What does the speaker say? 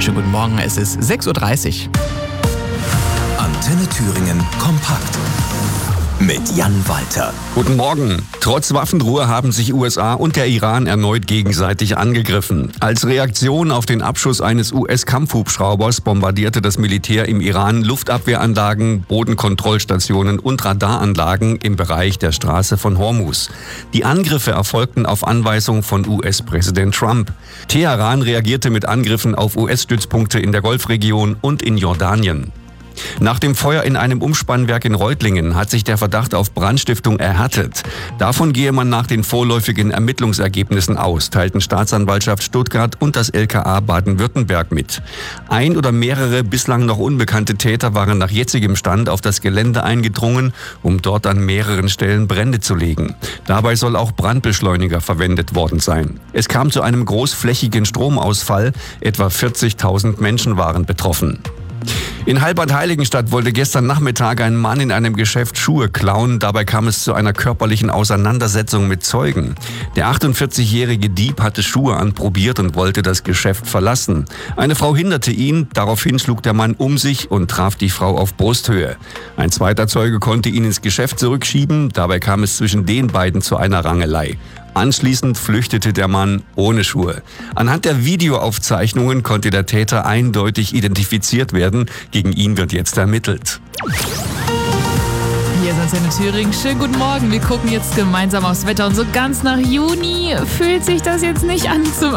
Schönen guten Morgen, es ist 6.30 Uhr. Antenne Thüringen kompakt mit Jan Walter. Guten Morgen. Trotz Waffenruhe haben sich USA und der Iran erneut gegenseitig angegriffen. Als Reaktion auf den Abschuss eines US-Kampfhubschraubers bombardierte das Militär im Iran Luftabwehranlagen, Bodenkontrollstationen und Radaranlagen im Bereich der Straße von Hormuz. Die Angriffe erfolgten auf Anweisung von US-Präsident Trump. Teheran reagierte mit Angriffen auf US-Stützpunkte in der Golfregion und in Jordanien. Nach dem Feuer in einem Umspannwerk in Reutlingen hat sich der Verdacht auf Brandstiftung erhärtet. Davon gehe man nach den vorläufigen Ermittlungsergebnissen aus, teilten Staatsanwaltschaft Stuttgart und das LKA Baden-Württemberg mit. Ein oder mehrere bislang noch unbekannte Täter waren nach jetzigem Stand auf das Gelände eingedrungen, um dort an mehreren Stellen Brände zu legen. Dabei soll auch Brandbeschleuniger verwendet worden sein. Es kam zu einem großflächigen Stromausfall, etwa 40.000 Menschen waren betroffen. In Halbert-Heiligenstadt wollte gestern Nachmittag ein Mann in einem Geschäft Schuhe klauen. Dabei kam es zu einer körperlichen Auseinandersetzung mit Zeugen. Der 48-jährige Dieb hatte Schuhe anprobiert und wollte das Geschäft verlassen. Eine Frau hinderte ihn. Daraufhin schlug der Mann um sich und traf die Frau auf Brusthöhe. Ein zweiter Zeuge konnte ihn ins Geschäft zurückschieben. Dabei kam es zwischen den beiden zu einer Rangelei. Anschließend flüchtete der Mann ohne Schuhe. Anhand der Videoaufzeichnungen konnte der Täter eindeutig identifiziert werden. Gegen ihn wird jetzt ermittelt. Hier ist Antenne Thüringen. Schönen guten Morgen. Wir gucken jetzt gemeinsam aufs Wetter und so ganz nach Juni fühlt sich das jetzt nicht an zum